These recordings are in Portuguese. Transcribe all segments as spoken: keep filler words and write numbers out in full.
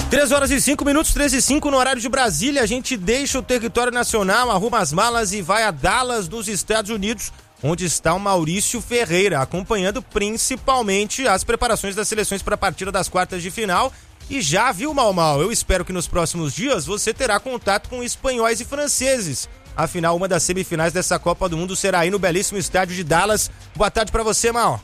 três horas e cinco minutos, treze e cinco no horário de Brasília. A gente deixa o território nacional, arruma as malas e vai a Dallas, nos Estados Unidos, onde está o Maurício Ferreira, acompanhando principalmente as preparações das seleções para a partida das quartas de final. E já viu, Mal Mal, eu espero que nos próximos dias você terá contato com espanhóis e franceses. Afinal, uma das semifinais dessa Copa do Mundo será aí no belíssimo estádio de Dallas. Boa tarde para você, Mal.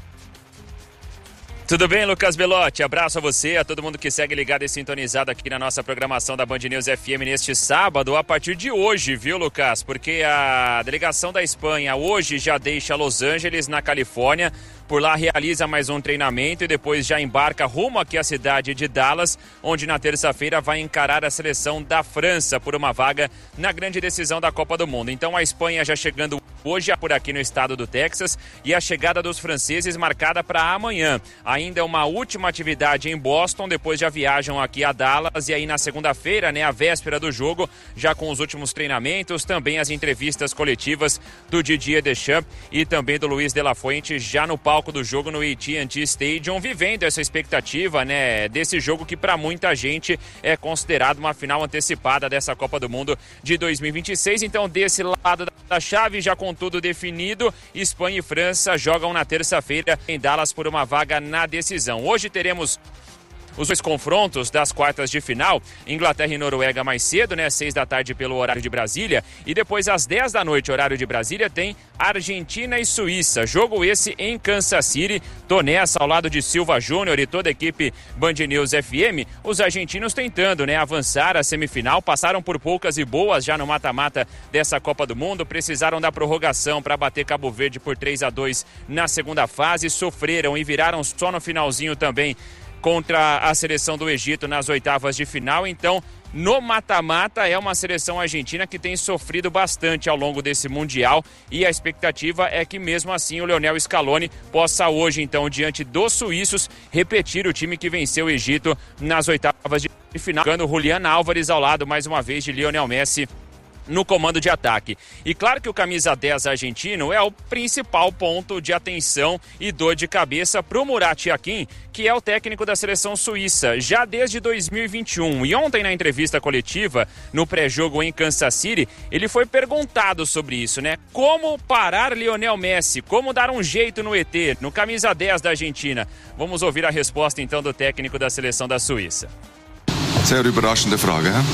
Tudo bem, Lucas Belotti? Abraço a você, a todo mundo que segue ligado e sintonizado aqui na nossa programação da Band News F M neste sábado, a partir de hoje, viu, Lucas? Porque a delegação da Espanha hoje já deixa Los Angeles, na Califórnia. Por lá realiza mais um treinamento e depois já embarca rumo aqui à cidade de Dallas, onde na terça-feira vai encarar a seleção da França por uma vaga na grande decisão da Copa do Mundo. Então a Espanha já chegando hoje por aqui no estado do Texas e a chegada dos franceses marcada para amanhã. Ainda uma última atividade em Boston, depois já viajam aqui a Dallas e aí na segunda-feira, né, a véspera do jogo, já com os últimos treinamentos, também as entrevistas coletivas do Didier Deschamps e também do Luiz de la Fuente já no palco do jogo no A T and T Stadium, vivendo essa expectativa, né, desse jogo que para muita gente é considerado uma final antecipada dessa Copa do Mundo de dois mil e vinte e seis. Então, desse lado da chave, já com tudo definido, Espanha e França jogam na terça-feira em Dallas por uma vaga na decisão. Hoje teremos os dois confrontos das quartas de final, Inglaterra e Noruega mais cedo, né, seis da tarde pelo horário de Brasília, e depois às dez da noite, horário de Brasília, tem Argentina e Suíça, jogo esse em Kansas City. Tô nessa ao lado de Silva Júnior e toda a equipe Band News F M, os argentinos tentando, né, avançar a semifinal, passaram por poucas e boas já no mata-mata dessa Copa do Mundo, precisaram da prorrogação para bater Cabo Verde por três a dois na segunda fase, sofreram e viraram só no finalzinho também contra a seleção do Egito nas oitavas de final. Então, no mata-mata é uma seleção argentina que tem sofrido bastante ao longo desse Mundial e a expectativa é que mesmo assim o Lionel Scaloni possa hoje, então, diante dos suíços, repetir o time que venceu o Egito nas oitavas de final, ficando Julián Álvares ao lado mais uma vez de Lionel Messi no comando de ataque. E claro que o camisa dez argentino é o principal ponto de atenção e dor de cabeça para o Murat Yakin, que é o técnico da seleção suíça, já desde dois mil e vinte e um. E ontem na entrevista coletiva, no pré-jogo em Kansas City, ele foi perguntado sobre isso, né? Como parar Lionel Messi? Como dar um jeito no E T, no camisa dez da Argentina? Vamos ouvir a resposta então do técnico da seleção da Suíça. Sehr überraschende Frage, hein?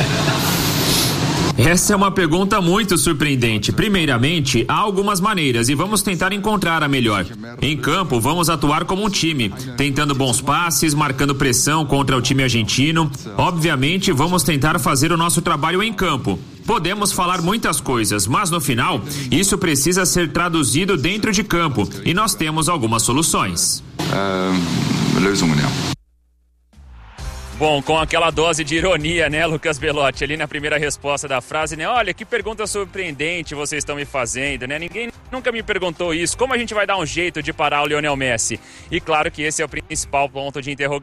Essa é uma pergunta muito surpreendente. Primeiramente, há algumas maneiras e vamos tentar encontrar a melhor. Em campo, vamos atuar como um time, tentando bons passes, marcando pressão contra o time argentino. Obviamente, vamos tentar fazer o nosso trabalho em campo. Podemos falar muitas coisas, mas no final, isso precisa ser traduzido dentro de campo e nós temos algumas soluções. Uh, Lösungen, ja. Bom, com aquela dose de ironia, né, Lucas Belotti, ali na primeira resposta da frase, né, olha, que pergunta surpreendente vocês estão me fazendo, né, ninguém nunca me perguntou isso, como a gente vai dar um jeito de parar o Lionel Messi? E claro que esse é o principal ponto de interrogação